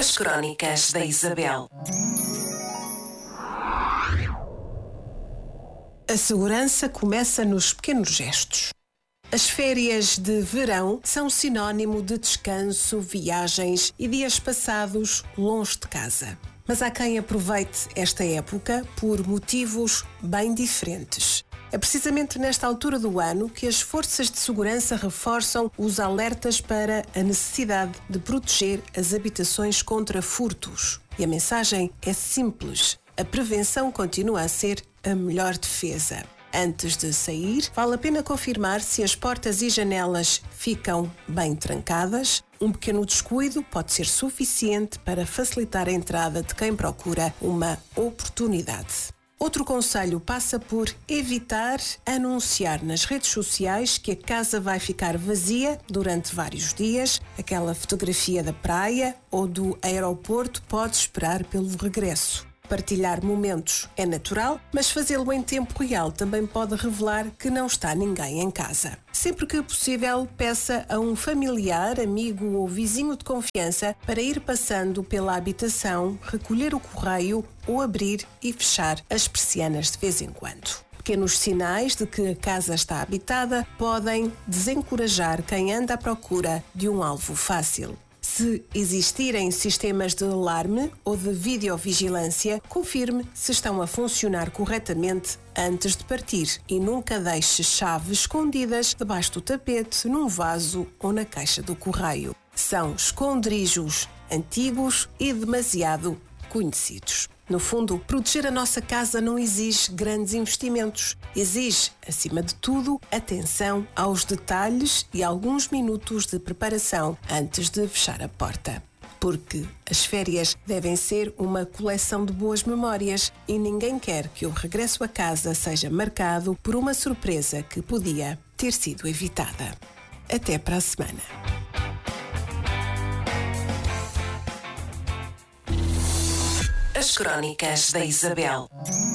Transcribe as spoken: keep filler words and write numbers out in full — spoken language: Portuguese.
As Crónicas da Isabel. A segurança começa nos pequenos gestos. As férias de verão são sinónimo de descanso, viagens e dias passados longe de casa. Mas há quem aproveite esta época por motivos bem diferentes. É precisamente nesta altura do ano que as forças de segurança reforçam os alertas para a necessidade de proteger as habitações contra furtos. E a mensagem é simples: a prevenção continua a ser a melhor defesa. Antes de sair, vale a pena confirmar se as portas e janelas ficam bem trancadas. Um pequeno descuido pode ser suficiente para facilitar a entrada de quem procura uma oportunidade. Outro conselho passa por evitar anunciar nas redes sociais que a casa vai ficar vazia durante vários dias. Aquela fotografia da praia ou do aeroporto pode esperar pelo regresso. Partilhar momentos é natural, mas fazê-lo em tempo real também pode revelar que não está ninguém em casa. Sempre que possível, peça a um familiar, amigo ou vizinho de confiança para ir passando pela habitação, recolher o correio ou abrir e fechar as persianas de vez em quando. Pequenos sinais de que a casa está habitada podem desencorajar quem anda à procura de um alvo fácil. Se existirem sistemas de alarme ou de videovigilância, confirme se estão a funcionar corretamente antes de partir e nunca deixe chaves escondidas debaixo do tapete, num vaso ou na caixa do correio. São esconderijos antigos e demasiado conhecidos. No fundo, proteger a nossa casa não exige grandes investimentos. Exige, acima de tudo, atenção aos detalhes e alguns minutos de preparação antes de fechar a porta. Porque as férias devem ser uma coleção de boas memórias e ninguém quer que o regresso a casa seja marcado por uma surpresa que podia ter sido evitada. Até para a semana. As Crónicas da Isabel.